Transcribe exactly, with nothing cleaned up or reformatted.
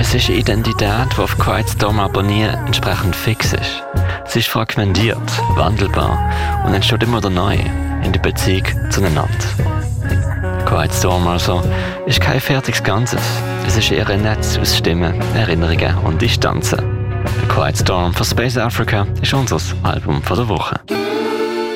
Es ist eine Identität, die auf Quiet Storm aber nie entsprechend fix ist. Sie ist fragmentiert, wandelbar und entsteht immer wieder neu in der Beziehung zueinander. Quiet Storm also ist kein fertiges Ganzes. Es ist eher ein Netz aus Stimmen, Erinnerungen und Distanzen. The Quiet Storm von Space Africa ist unser Album von der Woche.